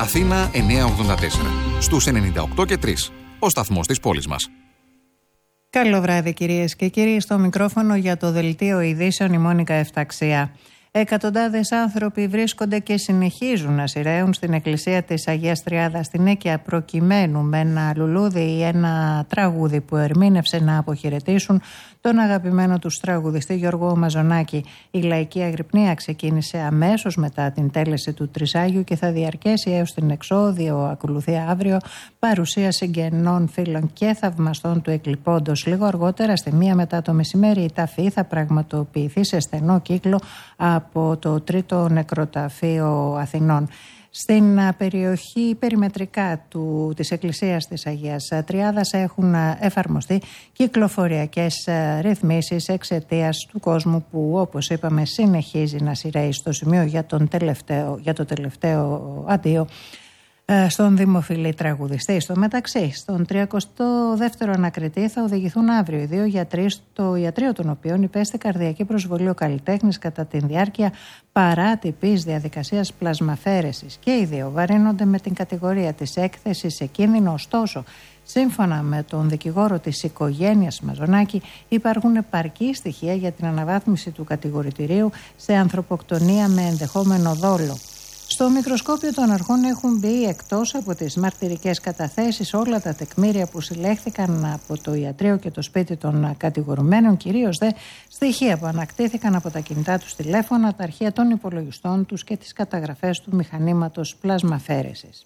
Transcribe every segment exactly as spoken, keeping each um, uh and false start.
Αθήνα εννιακόσια ογδόντα τέσσερα. Στους ενενήντα οκτώ και τρία. Ο σταθμός της πόλης μας. Καλό βράδυ κυρίες και κύριοι. Στο μικρόφωνο για το Δελτίο Ειδήσεων η Μόνικα Εφταξία. Εκατοντάδες άνθρωποι βρίσκονται και συνεχίζουν να σειραίουν στην εκκλησία της Αγίας Τριάδας στην Νίκαια προκειμένου με ένα λουλούδι ή ένα τραγούδι που ερμήνευσε να αποχαιρετήσουν τον αγαπημένο τους τραγουδιστή Γιώργο Μαζονάκη. Η λαϊκή αγρυπνία ξεκίνησε αμέσως μετά την τέλεση του Τρισάγιου και θα διαρκέσει έως την εξώδιο. Ακολουθεί αύριο παρουσία συγγενών, φίλων και θαυμαστών του εκλειπώντος. Λίγο αργότερα, στη μία μετά το μεσημέρι, η ταφή θα πραγματοποιηθεί σε στενό κύκλο από το τρίτο νεκροταφείο Αθηνών. Στην περιοχή περιμετρικά του, της Εκκλησίας της Αγίας Τριάδας έχουν εφαρμοστεί κυκλοφοριακές ρυθμίσεις εξαιτίας του κόσμου που, όπως είπαμε, συνεχίζει να σειραίει στο σημείο για, τον τελευταίο, για το τελευταίο αντίο στον δημοφιλή τραγουδιστή. Στο μεταξύ, στον τριακοστό δεύτερο ανακριτή θα οδηγηθούν αύριο οι δύο γιατροί, στο ιατρείο των οποίων υπέστη καρδιακή προσβολή ο καλλιτέχνης κατά τη διάρκεια παράτυπης διαδικασίας πλασμαφέρεσης. Και οι δύο βαρύνονται με την κατηγορία της έκθεσης σε κίνδυνο. Ωστόσο, σύμφωνα με τον δικηγόρο της οικογένειας Μαζονάκη, υπάρχουν επαρκή στοιχεία για την αναβάθμιση του κατηγορητηρίου σε ανθρωποκτονία με ενδεχόμενο δόλο. Στο μικροσκόπιο των αρχών έχουν μπει, εκτός από τις μαρτυρικές καταθέσεις, όλα τα τεκμήρια που συλλέχθηκαν από το ιατρείο και το σπίτι των κατηγορουμένων, κυρίως δε στοιχεία που ανακτήθηκαν από τα κινητά τους τηλέφωνα, τα αρχεία των υπολογιστών τους και τις καταγραφές του μηχανήματος πλασμαφέρεσης.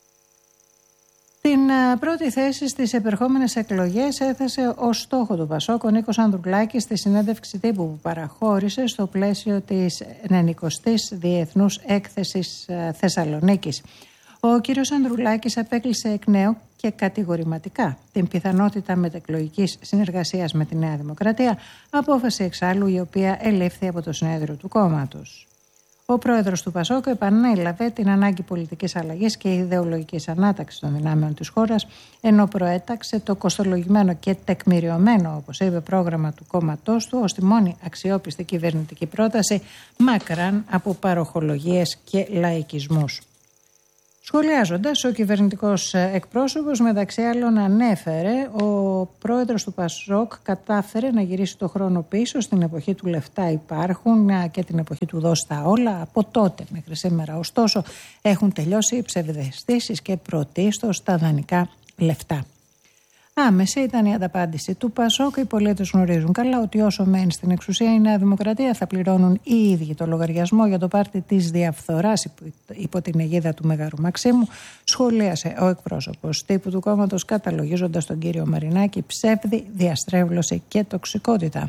Την πρώτη θέση στις επερχόμενες εκλογές έθεσε ως στόχο του Πασόκ ο Νίκος Ανδρουλάκης στη συνέντευξη τύπου που παραχώρησε στο πλαίσιο της ενενηκοστής Διεθνούς Έκθεσης Θεσσαλονίκης. Ο κύριος Ανδρουλάκης απέκλεισε εκ νέου και κατηγορηματικά την πιθανότητα μετεκλογικής συνεργασίας με τη Νέα Δημοκρατία, απόφαση εξάλλου η οποία ελήφθη από το συνέδριο του κόμματος. Ο πρόεδρος του Πασόκ επανέλαβε την ανάγκη πολιτικής αλλαγής και ιδεολογικής ανάταξης των δυνάμεων της χώρας, ενώ προέταξε το κοστολογημένο και τεκμηριωμένο, όπως είπε, πρόγραμμα του κόμματός του ως τη μόνη αξιόπιστη κυβερνητική πρόταση, μακράν από παροχολογίες και λαϊκισμούς. Σχολιάζοντας, ο κυβερνητικός εκπρόσωπος μεταξύ άλλων ανέφερε ο πρόεδρος του Πασόκ κατάφερε να γυρίσει το χρόνο πίσω στην εποχή του λεφτά υπάρχουν και την εποχή του δώσ' τα όλα από τότε μέχρι σήμερα. Ωστόσο έχουν τελειώσει οι ψευδαισθήσεις και πρωτίστως τα δανεικά λεφτά. Άμεση ήταν η ανταπάντηση του Πασόκ. Οι πολίτες γνωρίζουν καλά ότι όσο μένει στην εξουσία η Νέα Δημοκρατία θα πληρώνουν οι ίδιοι το λογαριασμό για το πάρτι της διαφθοράς υπό την αιγίδα του Μεγάρου Μαξίμου, σχολίασε ο εκπρόσωπος τύπου του κόμματος, καταλογίζοντας τον κύριο Μαρινάκη ψεύδι, διαστρέβλωση και τοξικότητα.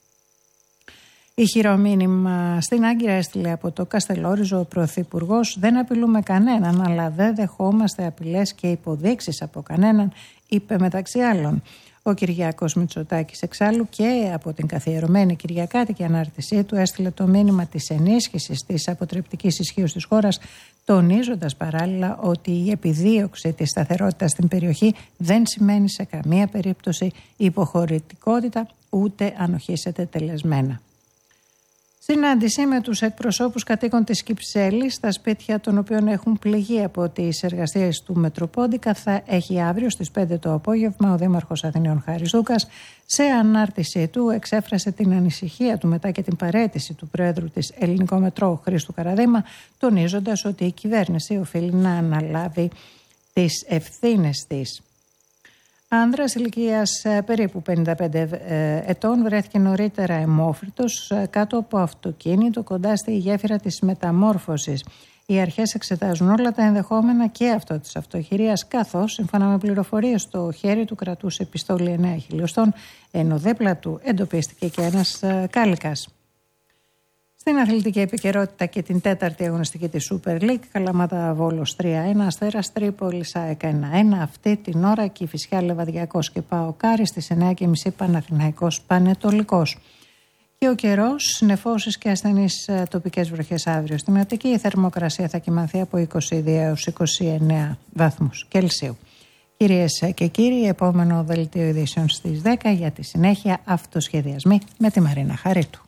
Ηχηρό μήνυμα στην Άγκυρα έστειλε από το Καστελόριζο ο Πρωθυπουργός: «Δεν απειλούμε κανέναν, αλλά δεν δεχόμαστε απειλές και υποδείξεις από κανέναν», είπε μεταξύ άλλων. Ο Κυριάκος Μητσοτάκης εξάλλου και από την καθιερωμένη Κυριακάτικη ανάρτησή του έστειλε το μήνυμα της ενίσχυσης της αποτρεπτικής ισχύως της χώρας, τονίζοντας παράλληλα ότι η επιδίωξη της σταθερότητας στην περιοχή δεν σημαίνει σε καμία περίπτωση υποχωρητικότητα ούτε ανοχή σε τετελεσμένα. Συνάντηση με τους εκπροσώπους κατοίκων της Κυψέλης, στα σπίτια των οποίων έχουν πληγεί από τις εργασίες του Μετροπόντικα, θα έχει αύριο στις πέντε το απόγευμα. Ο Δήμαρχος Αθηναίων Χάρης Δούκας, σε ανάρτησή του, εξέφρασε την ανησυχία του μετά και την παραίτηση του Πρόεδρου της Ελληνικό Μετρό, Χρήστου Καραδήμα, τονίζοντας ότι η κυβέρνηση οφείλει να αναλάβει τις ευθύνες της. Άνδρας ηλικίας περίπου πενήντα πέντε ετών βρέθηκε νωρίτερα αιμόφριτος κάτω από αυτοκίνητο κοντά στη γέφυρα της Μεταμόρφωσης. Οι αρχές εξετάζουν όλα τα ενδεχόμενα και αυτό της αυτοχειρίας, καθώς, σύμφωνα με πληροφορίες, στο χέρι του κρατούσε πιστόλι εννέα χιλιοστών, ενώ δίπλα του εντοπίστηκε και ένας κάλικας. Στην αθλητική επικαιρότητα και την τέταρτη αγωνιστική της Super League, Καλαμάτα Βόλος τρία ένα, Αστέρας Τρίπολης ΑΕΚ ένα ένα. Αυτή την ώρα Κηφισιά Λεβαδιακός και ΠΑΟΚ Άρης, στις εννιά και μισή Παναθηναϊκός Πανετολικός. Και ο καιρός, νεφώσεις και ασθενείς τοπικές βροχές αύριο στην Αττική. Η θερμοκρασία θα κυμανθεί από είκοσι δύο έως είκοσι εννέα βαθμούς Κελσίου. Κυρίες και κύριοι, επόμενο δελτίο ειδήσεων στις δέκα, για τη συνέχεια αυτοσχεδιασμοί με τη Μαρίνα Χαρίτου.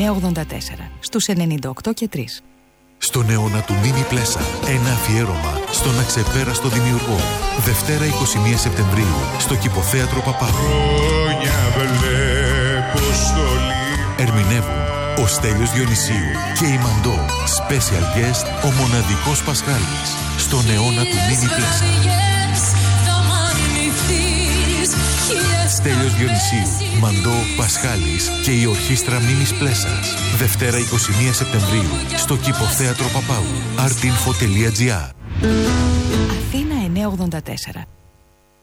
εννιακόσια ογδόντα τέσσερα, στους ενενήντα οκτώ και τρία. Στον αιώνα του Μίνι Πλέσα, ένα αφιέρωμα στον αξεπέραστο δημιουργό. Δευτέρα εικοστή πρώτη Σεπτεμβρίου, στο Κηποθέατρο Παπάγου. Ερμηνεύουν ο Στέλιος Διονυσίου και η Μαντώ. Special guest, ο μοναδικός Πασχάλης. Στον αιώνα του Μίνι Πλέσα. Στέλιος Διονυσίου, Μαντώ, Πασχάλης και η ορχήστρα Μίνις Πλέσας. Δευτέρα εικοστή πρώτη Σεπτεμβρίου, στο Κηποθέατρο Παπάγου. artinfo τελεία gr. Αθήνα εννιακόσια ογδόντα τέσσερα.